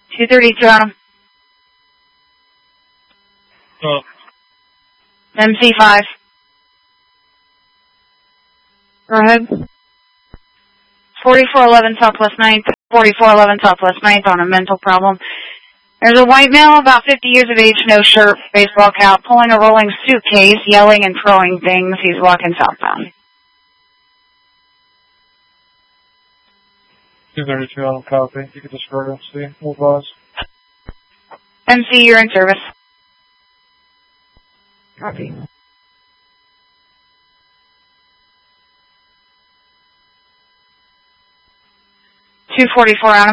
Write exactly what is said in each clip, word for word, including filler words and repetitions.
two thirty-two, Adam. Oh. M C five. Go ahead. forty-four eleven Southwest ninth, forty-four eleven Southwest ninth on a mental problem. There's a white male, about fifty years of age, no shirt, baseball cap, pulling a rolling suitcase, yelling and throwing things. He's walking southbound. two thirty-two, Adam, copy. You can disregard M C. We'll pause. M C, you're in service. Copy. two forty-four, Adam.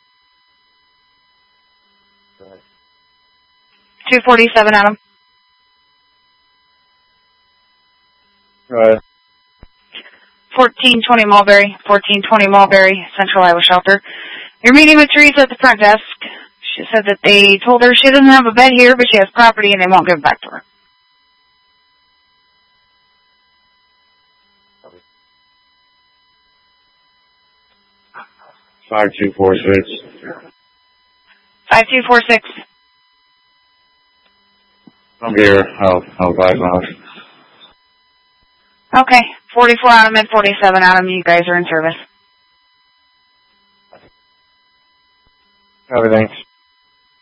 two forty-seven, Adam. Right. fourteen twenty Mulberry, fourteen twenty Mulberry, Central Iowa Shelter. You're meeting with Teresa at the front desk. She said that they told her she doesn't have a bed here, but she has property and they won't give it back to her. five two four six. five two four six. I'm here. I'll, I'll advise now. Okay. forty-four Adam and forty-seven Adam, you guys are in service. Copy, thanks.